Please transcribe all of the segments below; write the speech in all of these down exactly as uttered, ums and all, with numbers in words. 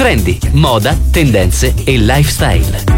Trendi, moda, tendenze e lifestyle.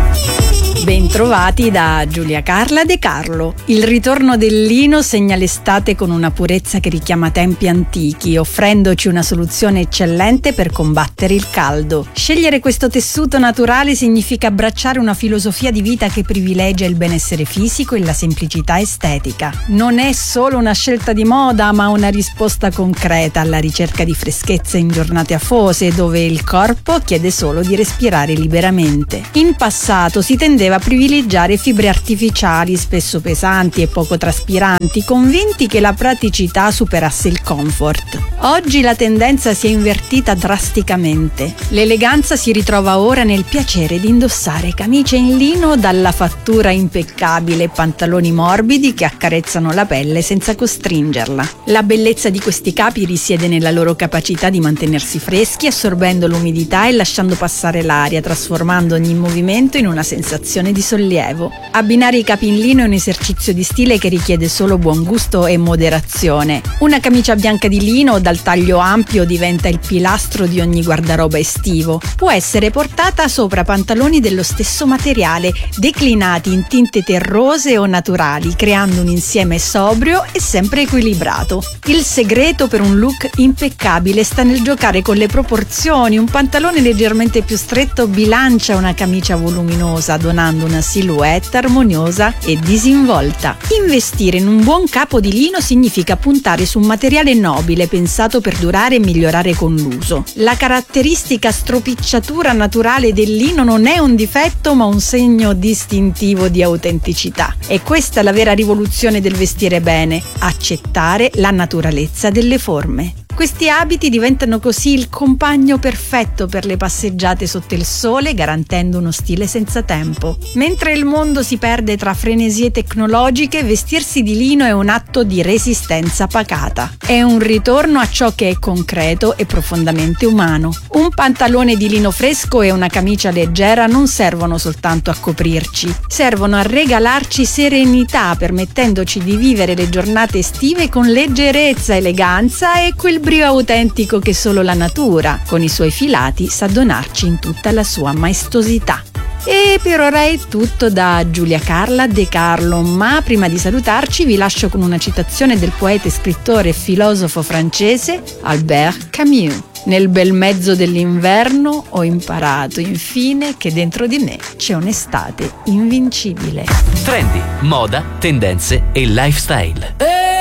Bentrovati da Giulia Carla De Carlo. Il ritorno del lino segna l'estate con una purezza che richiama tempi antichi, offrendoci una soluzione eccellente per combattere il caldo. Scegliere questo tessuto naturale significa abbracciare una filosofia di vita che privilegia il benessere fisico e la semplicità estetica. Non è solo una scelta di moda, ma una risposta concreta alla ricerca di freschezza in giornate afose, dove il corpo chiede solo di respirare liberamente. In passato si tendeva a privilegiare fibre artificiali, spesso pesanti e poco traspiranti, convinti che la praticità superasse il comfort. Oggi la tendenza si è invertita drasticamente. L'eleganza si ritrova ora nel piacere di indossare camicie in lino dalla fattura impeccabile e pantaloni morbidi che accarezzano la pelle senza costringerla. La bellezza di questi capi risiede nella loro capacità di mantenersi freschi, assorbendo l'umidità e lasciando passare l'aria, trasformando ogni movimento in una sensazione di sollievo. Abbinare i capi in lino è un esercizio di stile che richiede solo buon gusto e moderazione. Una camicia bianca di lino dal taglio ampio diventa il pilastro di ogni guardaroba estivo. Può essere portata sopra pantaloni dello stesso materiale, declinati in tinte terrose o naturali, creando un insieme sobrio e sempre equilibrato. Il segreto per un look impeccabile sta nel giocare con le proporzioni. Un pantalone leggermente più stretto bilancia una camicia voluminosa, donando una silhouette armoniosa e disinvolta. Investire in un buon capo di lino significa puntare su un materiale nobile pensato per durare e migliorare con l'uso. La caratteristica stropicciatura naturale del lino non è un difetto, ma un segno distintivo di autenticità. E questa è la vera rivoluzione del vestire bene: accettare la naturalezza delle forme. Questi abiti diventano così il compagno perfetto per le passeggiate sotto il sole, garantendo uno stile senza tempo. Mentre il mondo si perde tra frenesie tecnologiche, vestirsi di lino è un atto di resistenza pacata. È un ritorno a ciò che è concreto e profondamente umano. Un pantalone di lino fresco e una camicia leggera non servono soltanto a coprirci, servono a regalarci serenità, permettendoci di vivere le giornate estive con leggerezza, eleganza e quel brio autentico che solo la natura, con i suoi filati, sa donarci in tutta la sua maestosità. E per ora è tutto da Giulia Carla De Carlo, ma prima di salutarci vi lascio con una citazione del poeta, scrittore e filosofo francese Albert Camus. Nel bel mezzo dell'inverno ho imparato infine che dentro di me c'è un'estate invincibile. Trendi, moda, tendenze e lifestyle.